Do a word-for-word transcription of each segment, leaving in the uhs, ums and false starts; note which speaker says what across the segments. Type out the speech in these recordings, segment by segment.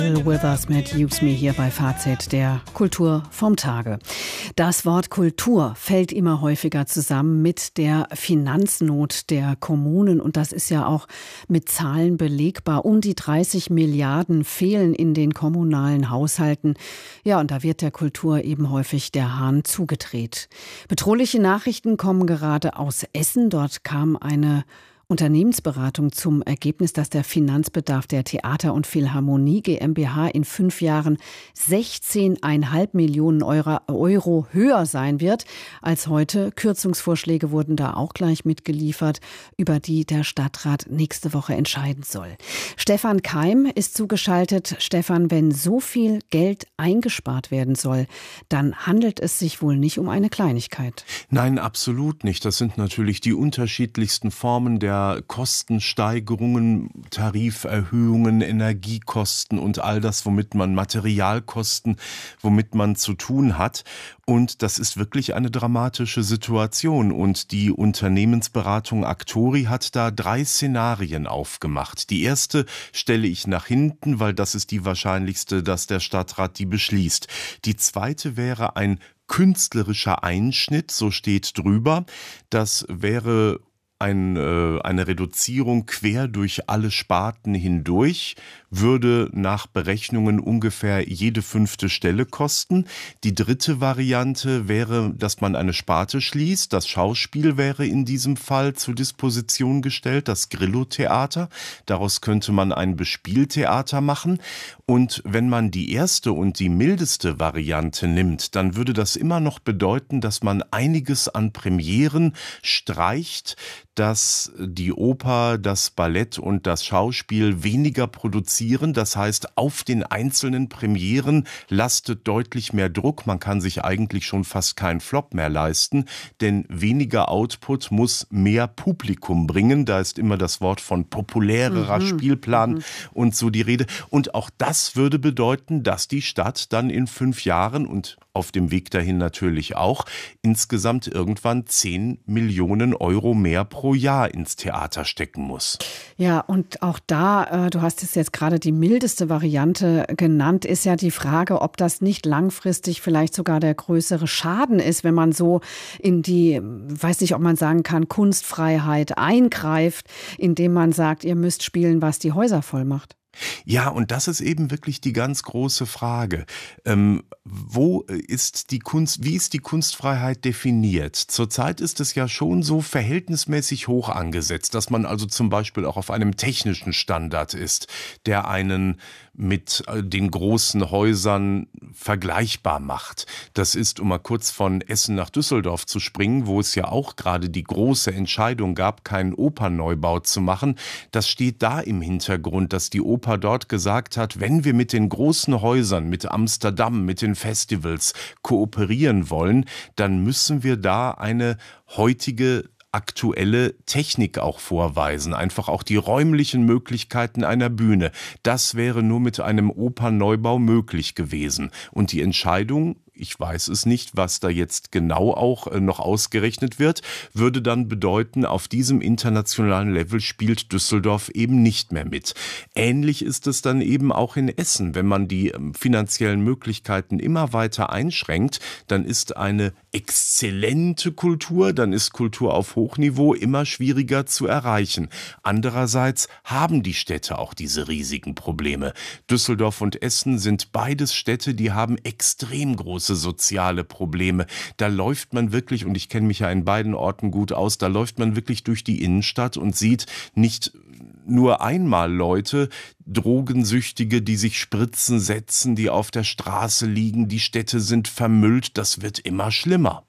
Speaker 1: Withers mit Use Me hier bei Fazit, der Kultur vom Tage. Das Wort Kultur fällt immer häufiger zusammen mit der Finanznot der Kommunen und das ist ja auch mit Zahlen belegbar. Um die dreißig Milliarden fehlen in den kommunalen Haushalten. Ja, und da wird der Kultur eben häufig der Hahn zugedreht. Bedrohliche Nachrichten kommen gerade aus Essen. Dort kam eine Unternehmensberatung zum Ergebnis, dass der Finanzbedarf der Theater- und Philharmonie GmbH in fünf Jahren sechzehn Komma fünf Millionen Euro, Euro höher sein wird als heute. Kürzungsvorschläge wurden da auch gleich mitgeliefert, über die der Stadtrat nächste Woche entscheiden soll. Stefan Keim ist zugeschaltet. Stefan, wenn so viel Geld eingespart werden soll, dann handelt es sich wohl nicht um eine Kleinigkeit.
Speaker 2: Nein, absolut nicht. Das sind natürlich die unterschiedlichsten Formen der Kostensteigerungen, Tariferhöhungen, Energiekosten und all das, womit man Materialkosten, womit man zu tun hat. Und das ist wirklich eine dramatische Situation. Und die Unternehmensberatung Aktori hat da drei Szenarien aufgemacht. Die erste stelle ich nach hinten, weil das ist die wahrscheinlichste, dass der Stadtrat die beschließt. Die zweite wäre ein künstlerischer Einschnitt, so steht drüber. Das wäre Ein, äh, eine Reduzierung quer durch alle Sparten hindurch, würde nach Berechnungen ungefähr jede fünfte Stelle kosten. Die dritte Variante wäre, dass man eine Sparte schließt. Das Schauspiel wäre in diesem Fall zur Disposition gestellt, das Grillo-Theater. Daraus könnte man ein Bespieltheater machen. Und wenn man die erste und die mildeste Variante nimmt, dann würde das immer noch bedeuten, dass man einiges an Premieren streicht, dass die Oper, das Ballett und das Schauspiel weniger produzieren. Das heißt, auf den einzelnen Premieren lastet deutlich mehr Druck. Man kann sich eigentlich schon fast keinen Flop mehr leisten, denn weniger Output muss mehr Publikum bringen. Da ist immer das Wort von populärerer mhm. Spielplan mhm. und so die Rede. Und auch das würde bedeuten, dass die Stadt dann in fünf Jahren und auf dem Weg dahin natürlich auch insgesamt irgendwann zehn Millionen Euro mehr pro Jahr ins Theater stecken muss.
Speaker 1: Ja, und auch da, äh, du hast es jetzt gerade die mildeste Variante genannt, ist ja die Frage, ob das nicht langfristig vielleicht sogar der größere Schaden ist, wenn man so in die, weiß nicht, ob man sagen kann, Kunstfreiheit eingreift, indem man sagt, ihr müsst spielen, was die Häuser voll macht.
Speaker 2: Ja, und das ist eben wirklich die ganz große Frage. Ähm, wo ist die Kunst, wie ist die Kunstfreiheit definiert? Zurzeit ist es ja schon so verhältnismäßig hoch angesetzt, dass man also zum Beispiel auch auf einem technischen Standard ist, der einen mit den großen Häusern vergleichbar macht. Das ist, um mal kurz von Essen nach Düsseldorf zu springen, wo es ja auch gerade die große Entscheidung gab, keinen Opernneubau zu machen. Das steht da im Hintergrund, dass die Oper dort gesagt hat, wenn wir mit den großen Häusern, mit Amsterdam, mit den Festivals kooperieren wollen, dann müssen wir da eine heutige aktuelle Technik auch vorweisen, einfach auch die räumlichen Möglichkeiten einer Bühne. Das wäre nur mit einem Opernneubau möglich gewesen. Und die Entscheidung, ich weiß es nicht, was da jetzt genau auch noch ausgerechnet wird, würde dann bedeuten, auf diesem internationalen Level spielt Düsseldorf eben nicht mehr mit. Ähnlich ist es dann eben auch in Essen. Wenn man die finanziellen Möglichkeiten immer weiter einschränkt, dann ist eine exzellente Kultur, dann ist Kultur auf Hochniveau immer schwieriger zu erreichen. Andererseits haben die Städte auch diese riesigen Probleme. Düsseldorf und Essen sind beides Städte, die haben extrem große soziale Probleme. Da läuft man wirklich, und ich kenne mich ja in beiden Orten gut aus, da läuft man wirklich durch die Innenstadt und sieht nicht nur einmal Leute, Drogensüchtige, die sich Spritzen setzen, die auf der Straße liegen, die Städte sind vermüllt, das wird immer schlimmer.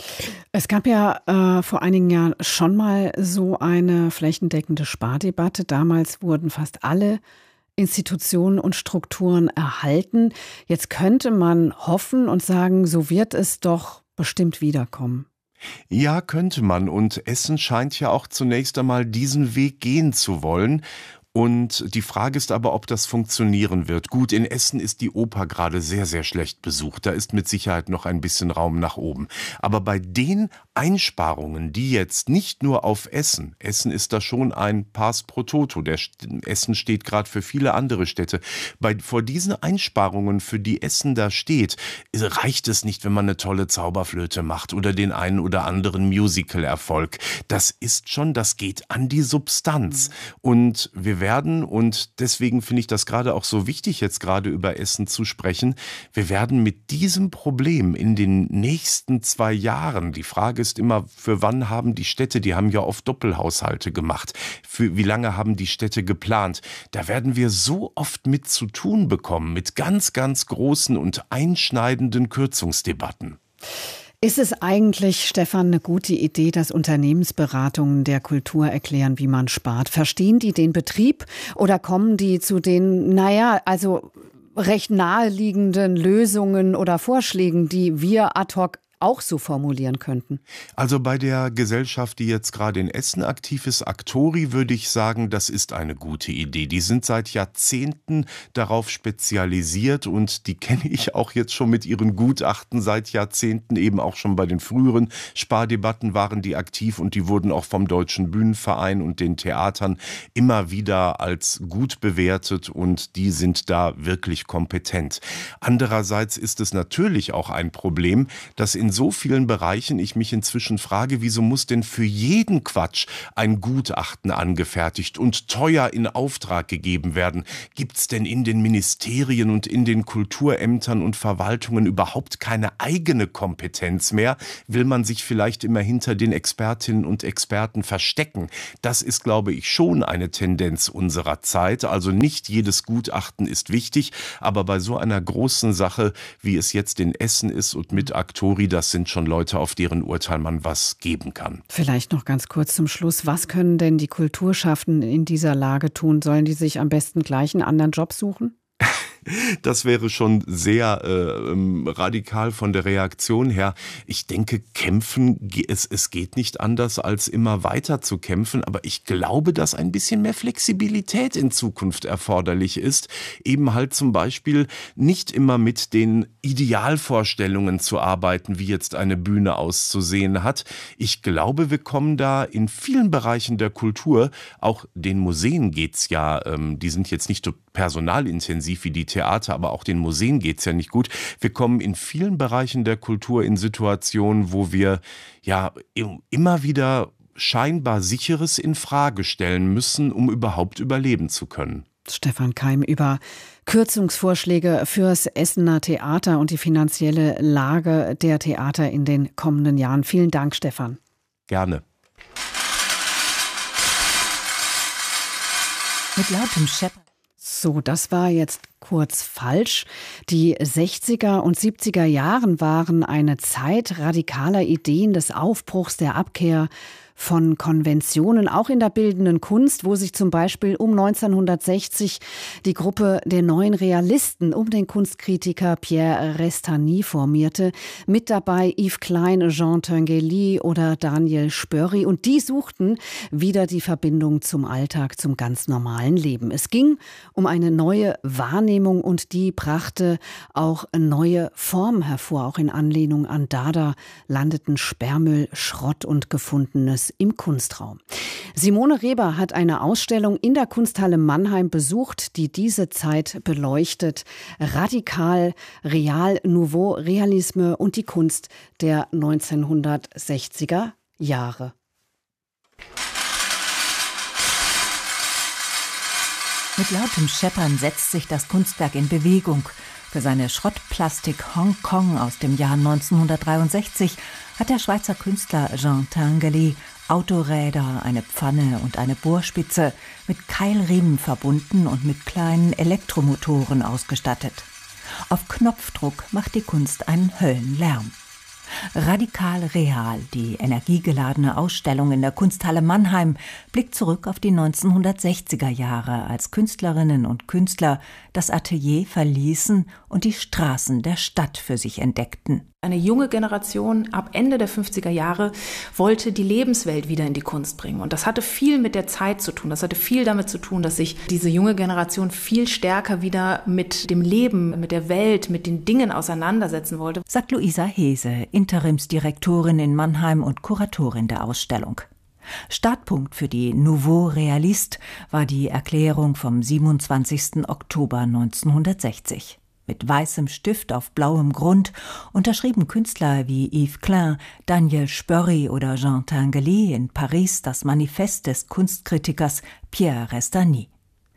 Speaker 1: Es gab ja äh, vor einigen Jahren schon mal so eine flächendeckende Spardebatte. Damals wurden fast alle Institutionen und Strukturen erhalten. Jetzt könnte man hoffen und sagen, so wird es doch bestimmt wiederkommen.
Speaker 2: Ja, könnte man. Und Essen scheint ja auch zunächst einmal diesen Weg gehen zu wollen. Und die Frage ist aber, ob das funktionieren wird. Gut, in Essen ist die Oper gerade sehr, sehr schlecht besucht. Da ist mit Sicherheit noch ein bisschen Raum nach oben. Aber bei den Einsparungen, die jetzt nicht nur auf Essen, Essen ist da schon ein Pass pro Toto, der Essen steht gerade für viele andere Städte, bei, vor diesen Einsparungen, für die Essen da steht, reicht es nicht, wenn man eine tolle Zauberflöte macht oder den einen oder anderen Musical-Erfolg. Das ist schon, das geht an die Substanz. Und wir werden, und deswegen finde ich das gerade auch so wichtig, jetzt gerade über Essen zu sprechen, wir werden mit diesem Problem in den nächsten zwei Jahren, die Frage ist immer, für wann haben die Städte, die haben ja oft Doppelhaushalte gemacht, für wie lange haben die Städte geplant, da werden wir so oft mit zu tun bekommen, mit ganz, ganz großen und einschneidenden Kürzungsdebatten.
Speaker 1: Ist es eigentlich, Stefan, eine gute Idee, dass Unternehmensberatungen der Kultur erklären, wie man spart? Verstehen die den Betrieb oder kommen die zu den, naja, also recht naheliegenden Lösungen oder Vorschlägen, die wir ad hoc auch so formulieren könnten?
Speaker 2: Also bei der Gesellschaft, die jetzt gerade in Essen aktiv ist, Aktori, würde ich sagen, das ist eine gute Idee. Die sind seit Jahrzehnten darauf spezialisiert und die kenne ich auch jetzt schon mit ihren Gutachten seit Jahrzehnten, eben auch schon bei den früheren Spardebatten waren die aktiv und die wurden auch vom Deutschen Bühnenverein und den Theatern immer wieder als gut bewertet und die sind da wirklich kompetent. Andererseits ist es natürlich auch ein Problem, dass in In so vielen Bereichen ich mich inzwischen frage, wieso muss denn für jeden Quatsch ein Gutachten angefertigt und teuer in Auftrag gegeben werden? Gibt es denn in den Ministerien und in den Kulturämtern und Verwaltungen überhaupt keine eigene Kompetenz mehr? Will man sich vielleicht immer hinter den Expertinnen und Experten verstecken? Das ist, glaube ich, schon eine Tendenz unserer Zeit. Also nicht jedes Gutachten ist wichtig, aber bei so einer großen Sache, wie es jetzt in Essen ist und mit Aktori, das sind schon Leute, auf deren Urteil man was geben kann.
Speaker 1: Vielleicht noch ganz kurz zum Schluss. Was können denn die Kulturschaffenden in dieser Lage tun? Sollen die sich am besten gleich einen anderen Job suchen?
Speaker 2: Das wäre schon sehr äh, radikal von der Reaktion her. Ich denke, kämpfen, es, es geht nicht anders, als immer weiter zu kämpfen. Aber ich glaube, dass ein bisschen mehr Flexibilität in Zukunft erforderlich ist. Eben halt zum Beispiel nicht immer mit den Idealvorstellungen zu arbeiten, wie jetzt eine Bühne auszusehen hat. Ich glaube, wir kommen da in vielen Bereichen der Kultur, auch den Museen geht's ja, ähm, die sind jetzt nicht so personalintensiv wie die Theater, aber auch den Museen geht's ja nicht gut. Wir kommen in vielen Bereichen der Kultur in Situationen, wo wir ja immer wieder scheinbar Sicheres in Frage stellen müssen, um überhaupt überleben zu können.
Speaker 1: Stefan Keim über Kürzungsvorschläge fürs Essener Theater und die finanzielle Lage der Theater in den kommenden Jahren. Vielen Dank, Stefan.
Speaker 2: Gerne.
Speaker 1: Mit lautem Scheppern. So, das war jetzt kurz falsch. Die sechziger und siebziger Jahren waren eine Zeit radikaler Ideen, des Aufbruchs, der Abkehr von Konventionen, auch in der bildenden Kunst, wo sich zum Beispiel um neunzehnhundertsechzig die Gruppe der Neuen Realisten um den Kunstkritiker Pierre Restany formierte. Mit dabei Yves Klein, Jean Tinguely oder Daniel Spörri. Und die suchten wieder die Verbindung zum Alltag, zum ganz normalen Leben. Es ging um eine neue Wahrnehmung und die brachte auch neue Formen hervor. Auch in Anlehnung an Dada landeten Sperrmüll, Schrott und Gefundenes im Kunstraum. Simone Reber hat eine Ausstellung in der Kunsthalle Mannheim besucht, die diese Zeit beleuchtet. Radikal, Real, Nouveau Realisme und die Kunst der neunzehnhundertsechziger Jahre.
Speaker 3: Mit lautem Scheppern setzt sich das Kunstwerk in Bewegung. Für seine Schrottplastik Hong Kong aus dem Jahr neunzehnhundertdreiundsechzig hat der Schweizer Künstler Jean Tinguely Autoräder, eine Pfanne und eine Bohrspitze mit Keilriemen verbunden und mit kleinen Elektromotoren ausgestattet. Auf Knopfdruck macht die Kunst einen Höllenlärm. Radikal real, die energiegeladene Ausstellung in der Kunsthalle Mannheim, blickt zurück auf die neunzehnhundertsechziger Jahre, als Künstlerinnen und Künstler das Atelier verließen und die Straßen der Stadt für sich entdeckten.
Speaker 4: Eine junge Generation ab Ende der fünfziger Jahre wollte die Lebenswelt wieder in die Kunst bringen. Und das hatte viel mit der Zeit zu tun. Das hatte viel damit zu tun, dass sich diese junge Generation viel stärker wieder mit dem Leben, mit der Welt, mit den Dingen auseinandersetzen wollte.
Speaker 3: Sagt Luisa Hese, Interimsdirektorin in Mannheim und Kuratorin der Ausstellung. Startpunkt für die Nouveau Realiste war die Erklärung vom siebenundzwanzigsten Oktober neunzehnhundertsechzig. Mit weißem Stift auf blauem Grund unterschrieben Künstler wie Yves Klein, Daniel Spörri oder Jean Tinguely in Paris das Manifest des Kunstkritikers Pierre Restany.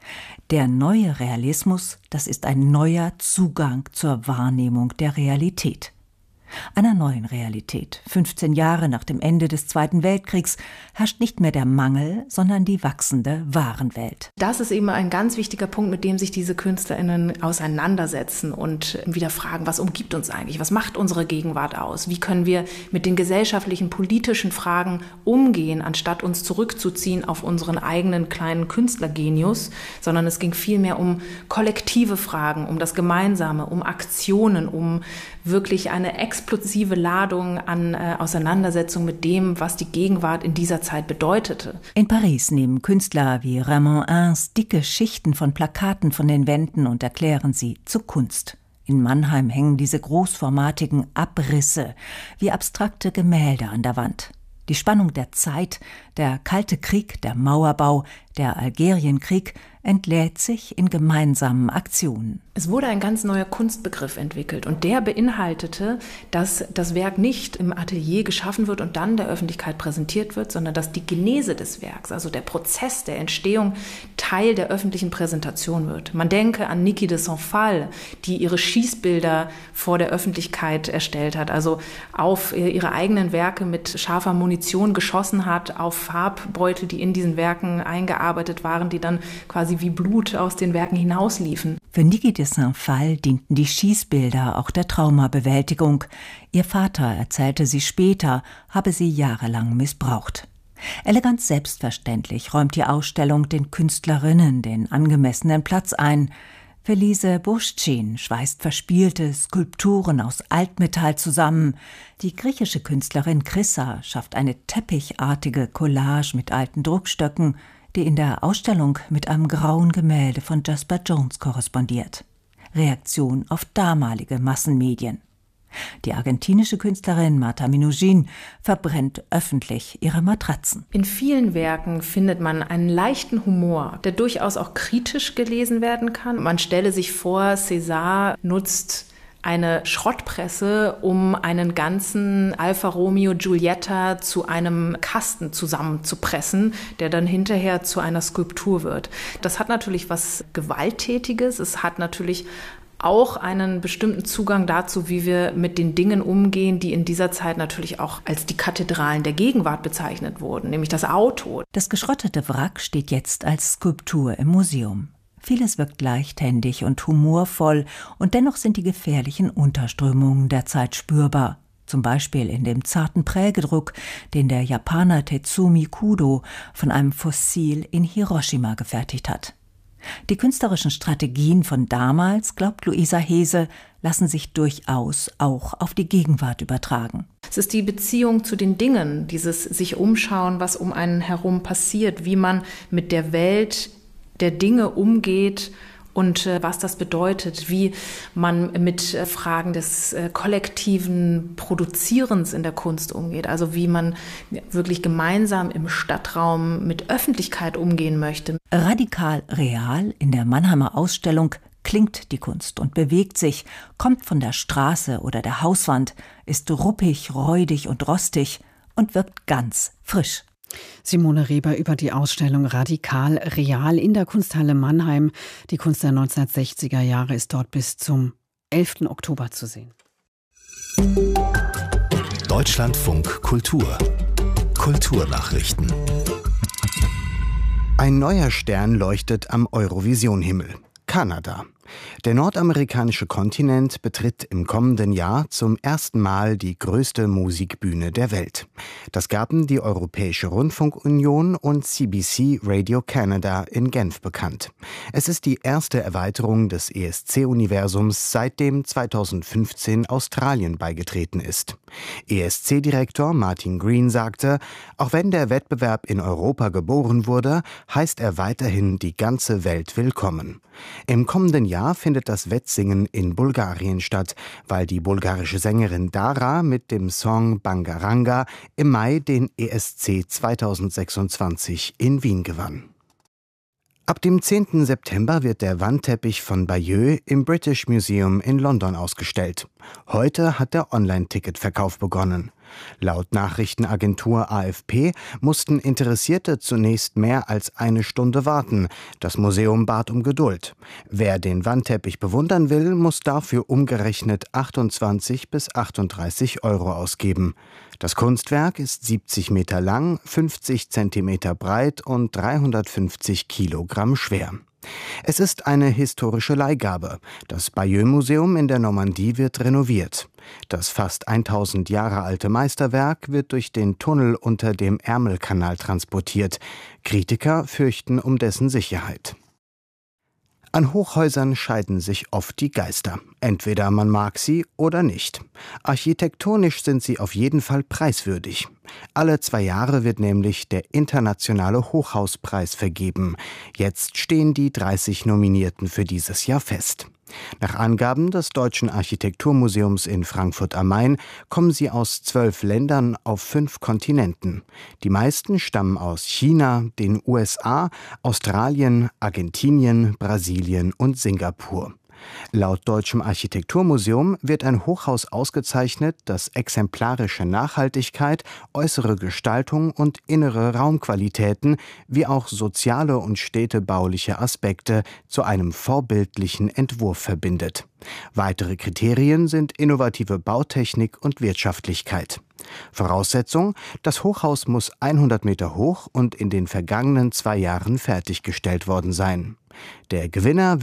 Speaker 3: Der neue Realismus, das ist ein neuer Zugang zur Wahrnehmung der Realität. Einer neuen Realität. fünfzehn Jahre nach dem Ende des Zweiten Weltkriegs herrscht nicht mehr der Mangel, sondern die wachsende Warenwelt.
Speaker 4: Das ist eben ein ganz wichtiger Punkt, mit dem sich diese KünstlerInnen auseinandersetzen und wieder fragen, was umgibt uns eigentlich? Was macht unsere Gegenwart aus? Wie können wir mit den gesellschaftlichen, politischen Fragen umgehen, anstatt uns zurückzuziehen auf unseren eigenen kleinen Künstlergenius? Sondern es ging vielmehr um kollektive Fragen, um das Gemeinsame, um Aktionen, um wirklich eine explosive Ladung an äh, Auseinandersetzung mit dem, was die Gegenwart in dieser Zeit bedeutete.
Speaker 3: In Paris nehmen Künstler wie Raymond Ins dicke Schichten von Plakaten von den Wänden und erklären sie zu Kunst. In Mannheim hängen diese großformatigen Abrisse wie abstrakte Gemälde an der Wand. Die Spannung der Zeit, der Kalte Krieg, der Mauerbau, der Algerienkrieg entlädt sich in gemeinsamen Aktionen.
Speaker 4: Es wurde ein ganz neuer Kunstbegriff entwickelt und der beinhaltete, dass das Werk nicht im Atelier geschaffen wird und dann der Öffentlichkeit präsentiert wird, sondern dass die Genese des Werks, also der Prozess der Entstehung, Teil der öffentlichen Präsentation wird. Man denke an Niki de Saint-Phal, die ihre Schießbilder vor der Öffentlichkeit erstellt hat, also auf ihre eigenen Werke mit scharfer Munition geschossen hat, auf Farbbeutel, die in diesen Werken eingearbeitet waren, die dann quasi wie Blut aus den Werken hinausliefen.
Speaker 3: Für Niki de Saint-Phal dienten die Schießbilder auch der Traumabewältigung. Ihr Vater, erzählte sie später, habe sie jahrelang missbraucht. Elegant selbstverständlich räumt die Ausstellung den Künstlerinnen den angemessenen Platz ein. Felice Bursztyn schweißt verspielte Skulpturen aus Altmetall zusammen. Die griechische Künstlerin Chryssa schafft eine teppichartige Collage mit alten Druckstöcken, die in der Ausstellung mit einem grauen Gemälde von Jasper Johns korrespondiert. Reaktion auf damalige Massenmedien. Die argentinische Künstlerin Marta Minujín verbrennt öffentlich ihre Matratzen.
Speaker 4: In vielen Werken findet man einen leichten Humor, der durchaus auch kritisch gelesen werden kann. Man stelle sich vor, César nutzt eine Schrottpresse, um einen ganzen Alfa Romeo Giulietta zu einem Kasten zusammenzupressen, der dann hinterher zu einer Skulptur wird. Das hat natürlich was Gewalttätiges, es hat natürlich auch einen bestimmten Zugang dazu, wie wir mit den Dingen umgehen, die in dieser Zeit natürlich auch als die Kathedralen der Gegenwart bezeichnet wurden, nämlich das Auto.
Speaker 3: Das geschrottete Wrack steht jetzt als Skulptur im Museum. Vieles wirkt leichthändig und humorvoll und dennoch sind die gefährlichen Unterströmungen der Zeit spürbar. Zum Beispiel in dem zarten Prägedruck, den der Japaner Tetsumi Kudo von einem Fossil in Hiroshima gefertigt hat. Die künstlerischen Strategien von damals, glaubt Luisa Hese, lassen sich durchaus auch auf die Gegenwart übertragen.
Speaker 4: Es ist die Beziehung zu den Dingen, dieses sich umschauen, was um einen herum passiert, wie man mit der Welt der Dinge umgeht und äh, was das bedeutet, wie man mit äh, Fragen des äh, kollektiven Produzierens in der Kunst umgeht, also wie man wirklich gemeinsam im Stadtraum mit Öffentlichkeit umgehen möchte.
Speaker 3: Radikal real in der Mannheimer Ausstellung klingt die Kunst und bewegt sich, kommt von der Straße oder der Hauswand, ist ruppig, räudig und rostig und wirkt ganz frisch.
Speaker 1: Simone Reber über die Ausstellung Radikal real in der Kunsthalle Mannheim. Die Kunst der neunzehnhundertsechziger Jahre ist dort bis zum elften Oktober zu sehen.
Speaker 5: Deutschlandfunk Kultur. Kulturnachrichten.
Speaker 6: Ein neuer Stern leuchtet am Eurovision-Himmel. Kanada. Der nordamerikanische Kontinent betritt im kommenden Jahr zum ersten Mal die größte Musikbühne der Welt. Das gaben die Europäische Rundfunkunion und C B C Radio Canada in Genf bekannt. Es ist die erste Erweiterung des E S C-Universums, seitdem zweitausendfünfzehn Australien beigetreten ist. E S C-Direktor Martin Green sagte, auch wenn der Wettbewerb in Europa geboren wurde, heißt er weiterhin die ganze Welt willkommen. Im kommenden Jahr findet das Wettsingen in Bulgarien statt, weil die bulgarische Sängerin Dara mit dem Song Bangaranga im Mai den E S C zweitausendsechsundzwanzig in Wien gewann. Ab dem zehnten September wird der Wandteppich von Bayeux im British Museum in London ausgestellt. Heute hat der Online-Ticketverkauf begonnen. Laut Nachrichtenagentur A F P mussten Interessierte zunächst mehr als eine Stunde warten. Das Museum bat um Geduld. Wer den Wandteppich bewundern will, muss dafür umgerechnet achtundzwanzig bis achtunddreißig Euro ausgeben. Das Kunstwerk ist siebzig Meter lang, fünfzig Zentimeter breit und dreihundertfünfzig Kilogramm schwer. Es ist eine historische Leihgabe. Das Bayeux-Museum in der Normandie wird renoviert. Das fast tausend Jahre alte Meisterwerk wird durch den Tunnel unter dem Ärmelkanal transportiert. Kritiker fürchten um dessen Sicherheit. An Hochhäusern scheiden sich oft die Geister. Entweder man mag sie oder nicht. Architektonisch sind sie auf jeden Fall preiswürdig. Alle zwei Jahre wird nämlich der internationale Hochhauspreis vergeben. Jetzt stehen die dreißig Nominierten für dieses Jahr fest. Nach Angaben des Deutschen Architekturmuseums in Frankfurt am Main kommen sie aus zwölf Ländern auf fünf Kontinenten. Die meisten stammen aus China, den U S A, Australien, Argentinien, Brasilien und Singapur. Laut Deutschem Architekturmuseum wird ein Hochhaus ausgezeichnet, das exemplarische Nachhaltigkeit, äußere Gestaltung und innere Raumqualitäten wie auch soziale und städtebauliche Aspekte zu einem vorbildlichen Entwurf verbindet. Weitere Kriterien sind innovative Bautechnik und Wirtschaftlichkeit. Voraussetzung: Das Hochhaus muss hundert Meter hoch und in den vergangenen zwei Jahren fertiggestellt worden sein. Der Gewinner